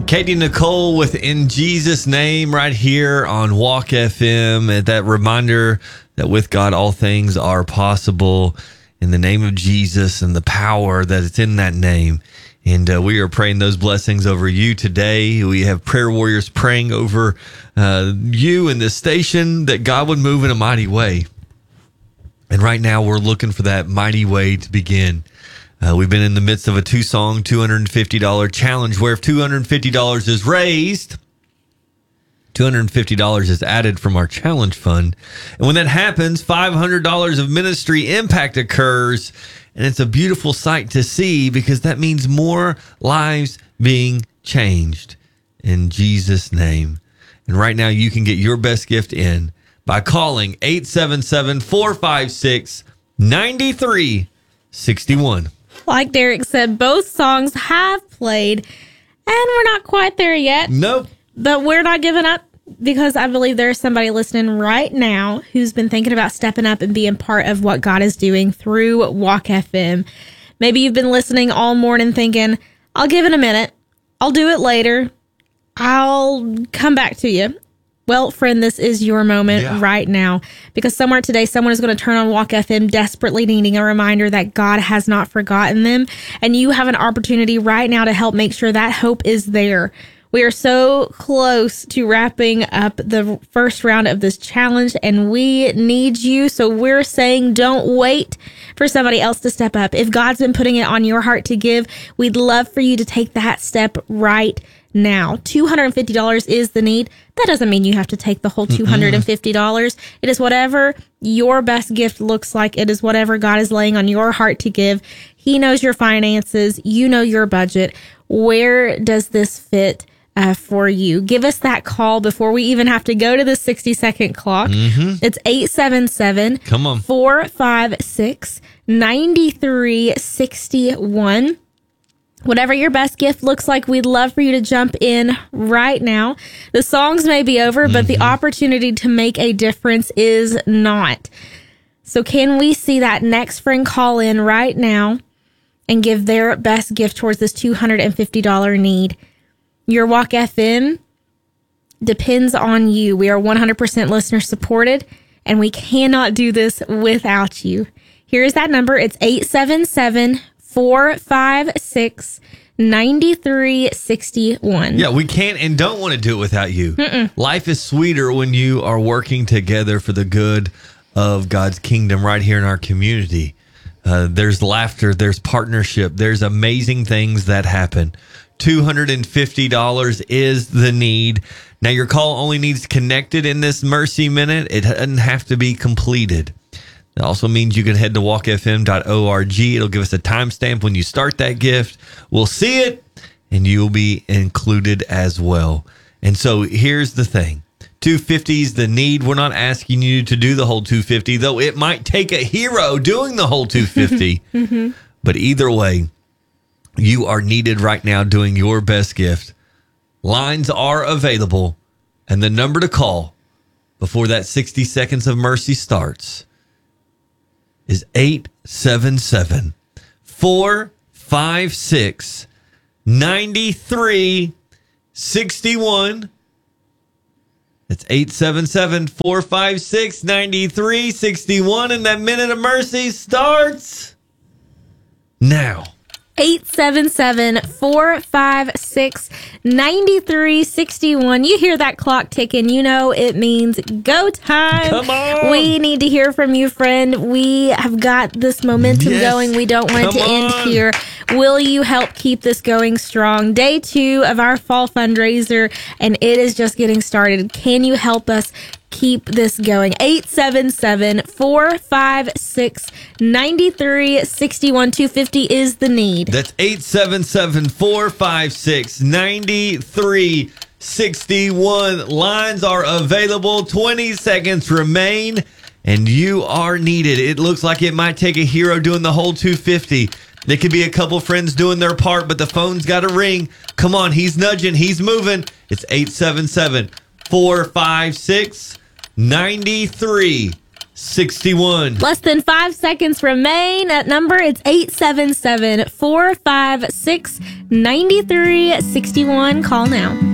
Katie Nicole with In Jesus' Name right here on Walk FM. That reminder that with God, all things are possible in the name of Jesus and the power that is in that name. And we are praying those blessings over you today. We have prayer warriors praying over you and this station that God would move in a mighty way. And right now we're looking for that mighty way to begin. We've been in the midst of a two-song, $250 challenge where if $250 is raised, $250 is added from our challenge fund. And when that happens, $500 of ministry impact occurs. And it's a beautiful sight to see because that means more lives being changed in Jesus' name. And right now you can get your best gift in by calling 877-456-9361. Like Derek said, both songs have played, and we're not quite there yet. Nope. But we're not giving up because I believe there's somebody listening right now who's been thinking about stepping up and being part of what God is doing through Walk FM. Maybe you've been listening all morning thinking, I'll give it a minute. I'll do it later. I'll come back to you. Well, friend, this is your moment right now, because somewhere today, someone is going to turn on Walk FM desperately needing a reminder that God has not forgotten them. And you have an opportunity right now to help make sure that hope is there. We are so close to wrapping up the first round of this challenge, and we need you. So we're saying don't wait for somebody else to step up. If God's been putting it on your heart to give, we'd love for you to take that step right now. $250 is the need. That doesn't mean you have to take the whole $250. It is whatever your best gift looks like. It is whatever God is laying on your heart to give. He knows your finances. You know your budget. Where does this fit for you? Give us that call before we even have to go to the 60-second clock. It's 877-456-9361. Whatever your best gift looks like, we'd love for you to jump in right now. The songs may be over, but the opportunity to make a difference is not. So can we see that next friend call in right now and give their best gift towards this $250 need? Your Walk FM depends on you. We are 100% listener supported, and we cannot do this without you. Here is that number. It's 877-456-9361. Yeah, we can't and don't want to do it without you. Life is sweeter when you are working together for the good of God's kingdom right here in our community. There's laughter, there's partnership, there's amazing things that happen. $250 is the need. Now, your call only needs connected in this Mercy Minute. It doesn't have to be completed. It also means you can head to walkfm.org. It'll give us a timestamp when you start that gift. We'll see it, and you'll be included as well. And so here's the thing. $250 is the need. We're not asking you to do the whole $250, though it might take a hero doing the whole $250. But either way, you are needed right now doing your best gift. Lines are available, and the number to call before that 60 seconds of mercy starts is 877-456-9361. That's 877-456-9361, and that minute of mercy starts now. 877-456-9361. You hear that clock ticking, you know it means go time. Come on. We need to hear from you, friend. We have got this momentum going. We don't want it to end here. Will you help keep this going strong? Day 2 of our fall fundraiser, and it is just getting started. Can you help us keep this going? 877-456-9361. $250 is the need. That's 877-456-9361. Lines are available. 20 seconds remain, and you are needed. It looks like it might take a hero doing the whole $250. There could be a couple friends doing their part, but the phone's got to ring. Come on, he's nudging, he's moving. It's 877-456-9361. 61. Less than 5 seconds remain. That number, it's 877-456-9361. Call now.